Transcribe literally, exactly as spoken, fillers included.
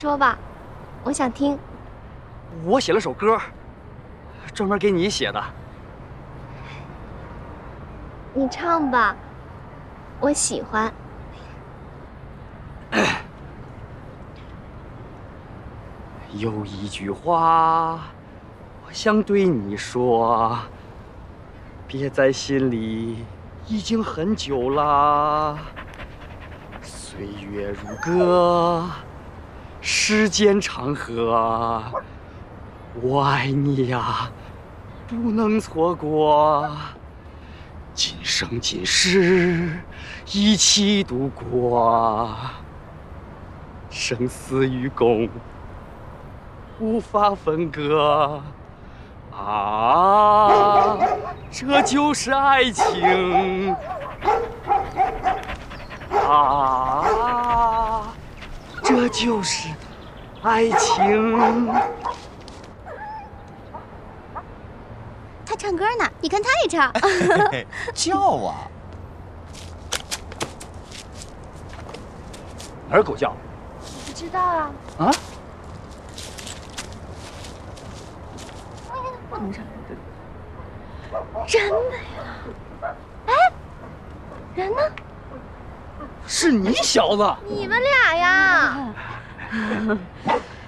说吧，我想听。 我写了首歌，专门给你写的。 你唱吧，我喜欢。 有一句话，我想对你说，别在心里，已经很久了。岁月如歌，时间长河，我爱你呀，不能错过。今生今世，一起度过，生死与共，无法分割。啊，这就是爱情。啊，这就是爱情。 他唱歌呢，你看他也唱。 叫啊！ 哪儿狗叫？ 不知道啊。 啊？ 人没了。哎，人呢？ 是你小子！ 你们俩呀？